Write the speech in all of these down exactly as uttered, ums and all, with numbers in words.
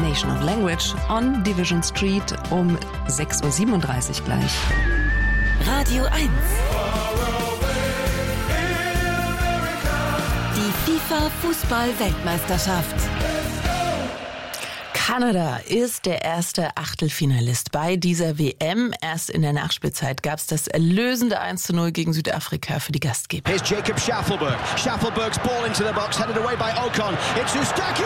Nation of Language on Division Street um sechs Uhr siebenunddreißig gleich. Radio eins. Die FIFA-Fußball-Weltmeisterschaft. Kanada ist der erste Achtelfinalist bei dieser W M. Erst in der Nachspielzeit gab es das erlösende eins zu null gegen Südafrika für die Gastgeber. Here's Jacob Schaffelberg. Schaffelberg's ball into the box, headed away by Ocon. It's Eustáquio!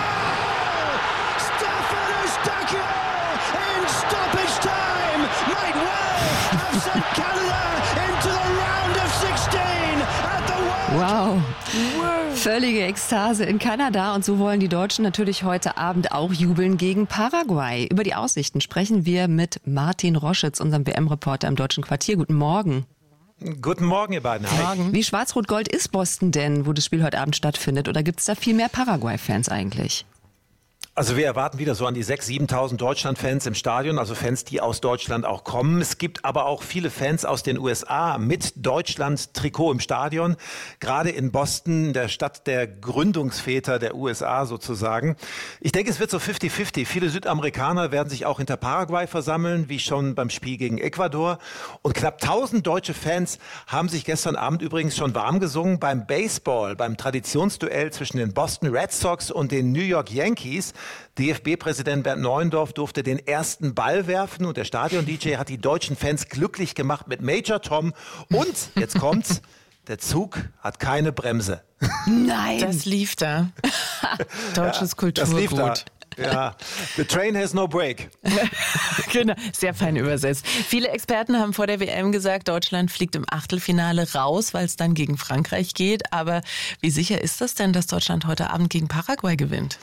Stefan Eustáquio in stoppage time might well have sent Canada into the round of sixteen at the World. Wow. Völlige Ekstase in Kanada und so wollen die Deutschen natürlich heute Abend auch jubeln gegen Paraguay. Über die Aussichten sprechen wir mit Martin Roschitz, unserem W M-Reporter im Deutschen Quartier. Guten Morgen. Guten Morgen, ihr beiden. Hi. Wie schwarz-rot-gold ist Boston denn, wo das Spiel heute Abend stattfindet? Oder gibt es da viel mehr Paraguay-Fans eigentlich? Also wir erwarten wieder so an die sechstausend, siebentausend Deutschland-Fans im Stadion, also Fans, die aus Deutschland auch kommen. Es gibt aber auch viele Fans aus den U S A mit Deutschland-Trikot im Stadion, gerade in Boston, der Stadt der Gründungsväter der U S A sozusagen. Ich denke, es wird so fifty fifty. Viele Südamerikaner werden sich auch hinter Paraguay versammeln, wie schon beim Spiel gegen Ecuador. Und knapp tausend deutsche Fans haben sich gestern Abend übrigens schon warm gesungen beim Baseball, beim Traditionsduell zwischen den Boston Red Sox und den New York Yankees. D F B-Präsident Bernd Neuendorf durfte den ersten Ball werfen und der Stadion-D J hat die deutschen Fans glücklich gemacht mit Major Tom. Und, jetzt kommt's, der Zug hat keine Bremse. Nein! Das lief da. Deutsches ja, Kulturgut. Das lief da. Ja, the train has no break. Genau, sehr fein übersetzt. Viele Experten haben vor der W M gesagt, Deutschland fliegt im Achtelfinale raus, weil es dann gegen Frankreich geht. Aber wie sicher ist das denn, dass Deutschland heute Abend gegen Paraguay gewinnt?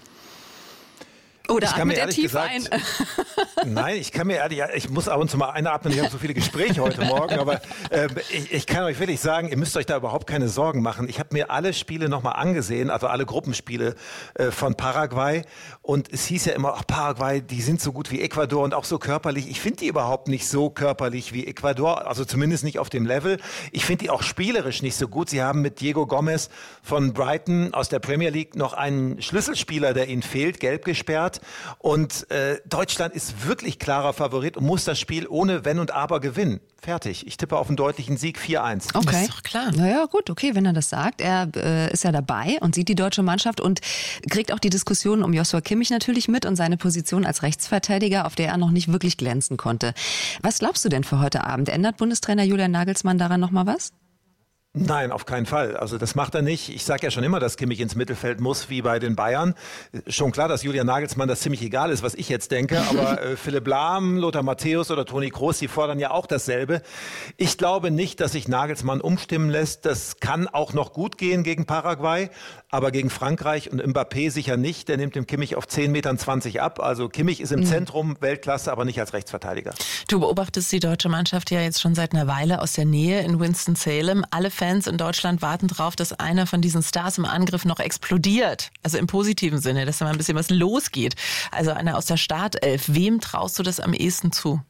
Oder ich kann mir atmet er ehrlich tief gesagt, ein? Nein, ich kann mir ehrlich, ich muss ab und zu mal einatmen, ich habe so viele Gespräche heute Morgen, aber äh, ich, ich kann euch wirklich sagen, ihr müsst euch da überhaupt keine Sorgen machen. Ich habe mir alle Spiele nochmal angesehen, also alle Gruppenspiele äh, von Paraguay und es hieß ja immer, ach, Paraguay, die sind so gut wie Ecuador und auch so körperlich. Ich finde die überhaupt nicht so körperlich wie Ecuador, also zumindest nicht auf dem Level. Ich finde die auch spielerisch nicht so gut. Sie haben mit Diego Gomez von Brighton aus der Premier League noch einen Schlüsselspieler, der ihnen fehlt, gelb gesperrt. Und äh, Deutschland ist wirklich klarer Favorit und muss das Spiel ohne Wenn und Aber gewinnen. Fertig. Ich tippe auf einen deutlichen Sieg vier eins. Okay. Das ist doch klar. Naja, gut, okay, wenn er das sagt. Er äh, ist ja dabei und sieht die deutsche Mannschaft und kriegt auch die Diskussion um Joshua Kimmich natürlich mit und seine Position als Rechtsverteidiger, auf der er noch nicht wirklich glänzen konnte. Was glaubst du denn für heute Abend? Ändert Bundestrainer Julian Nagelsmann daran nochmal was? Nein, auf keinen Fall. Also das macht er nicht. Ich sage ja schon immer, dass Kimmich ins Mittelfeld muss, wie bei den Bayern. Schon klar, dass Julian Nagelsmann das ziemlich egal ist, was ich jetzt denke. Aber äh, Philipp Lahm, Lothar Matthäus oder Toni Kroos, die fordern ja auch dasselbe. Ich glaube nicht, dass sich Nagelsmann umstimmen lässt. Das kann auch noch gut gehen gegen Paraguay. Aber gegen Frankreich und Mbappé sicher nicht. Der nimmt dem Kimmich auf zehn Meter zwanzig ab. Also Kimmich ist im mhm. Zentrum, Weltklasse, aber nicht als Rechtsverteidiger. Du beobachtest die deutsche Mannschaft ja jetzt schon seit einer Weile aus der Nähe in Winston-Salem. Alle Fans in Deutschland warten drauf, dass einer von diesen Stars im Angriff noch explodiert. Also im positiven Sinne, dass da mal ein bisschen was losgeht. Also einer aus der Startelf. Wem traust du das am ehesten zu?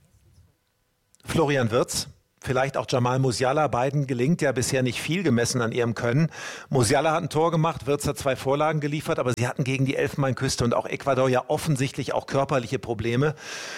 Florian Wirtz. Vielleicht auch Jamal Musiala. Beiden gelingt ja bisher nicht viel gemessen an ihrem Können. Musiala hat ein Tor gemacht, Wirtz hat zwei Vorlagen geliefert, aber sie hatten gegen die Elfenbeinküste und auch Ecuador ja offensichtlich auch körperliche Probleme.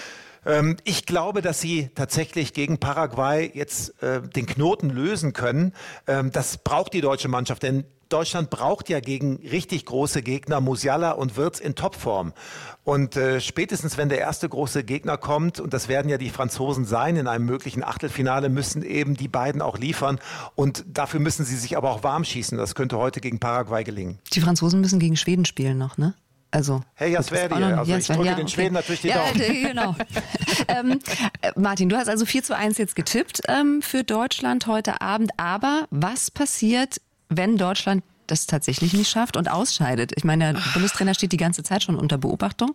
Ich glaube, dass sie tatsächlich gegen Paraguay jetzt äh, den Knoten lösen können. Ähm, das braucht die deutsche Mannschaft, denn Deutschland braucht ja gegen richtig große Gegner Musiala und Wirtz in Topform. Und äh, spätestens, wenn der erste große Gegner kommt, und das werden ja die Franzosen sein in einem möglichen Achtelfinale, müssen eben die beiden auch liefern. Und dafür müssen sie sich aber auch warm schießen. Das könnte heute gegen Paraguay gelingen. Die Franzosen müssen gegen Schweden spielen noch, ne? Also, hey, Jasverdi, also ich drücke ja, den okay. Schweden natürlich die ja, Daumen. Ja, genau. ähm, Martin, du hast also vier zu eins jetzt getippt ähm, für Deutschland heute Abend. Aber was passiert, wenn Deutschland das tatsächlich nicht schafft und ausscheidet? Ich meine, der Bundestrainer steht die ganze Zeit schon unter Beobachtung.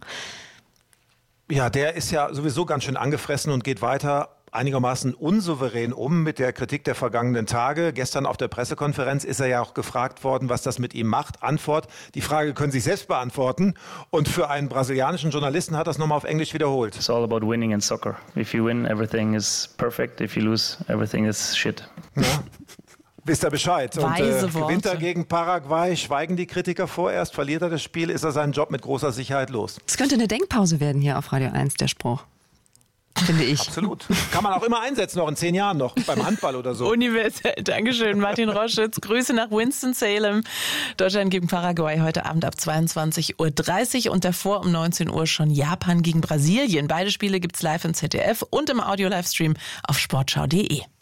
Ja, der ist ja sowieso ganz schön angefressen und geht weiter einigermaßen unsouverän um mit der Kritik der vergangenen Tage. Gestern auf der Pressekonferenz ist er ja auch gefragt worden, was das mit ihm macht. Antwort, die Frage können Sie selbst beantworten. Und für einen brasilianischen Journalisten hat er es nochmal auf Englisch wiederholt. It's all about winning in soccer. If you win, everything is perfect. If you lose, everything is shit. Ja. wisst ihr Bescheid. Und Weise äh, Worte. gewinnt er gegen Paraguay, schweigen die Kritiker vorerst, verliert er das Spiel, ist er seinen Job mit großer Sicherheit los. Es könnte eine Denkpause werden hier auf Radio eins, der Spruch. Finde ich. Absolut. Kann man auch immer einsetzen, noch in zehn Jahren noch, beim Handball oder so. Universell. Dankeschön, Martin Roschitz. Grüße nach Winston-Salem. Deutschland gegen Paraguay heute Abend ab zweiundzwanzig Uhr dreißig und davor um neunzehn Uhr schon Japan gegen Brasilien. Beide Spiele gibt's live im Z D F und im Audio-Livestream auf sportschau punkt de.